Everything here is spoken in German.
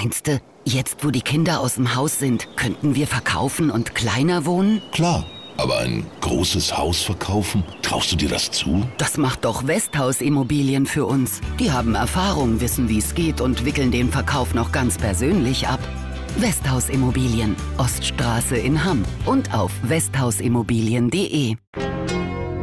Meinst du, jetzt wo die Kinder aus dem Haus sind, könnten wir verkaufen und kleiner wohnen? Klar, aber ein großes Haus verkaufen, traust du dir das zu? Das macht doch Westhaus Immobilien für uns. Die haben Erfahrung, wissen, wie es geht und wickeln den Verkauf noch ganz persönlich ab. Westhaus Immobilien, Oststraße in Hamm und auf westhausimmobilien.de.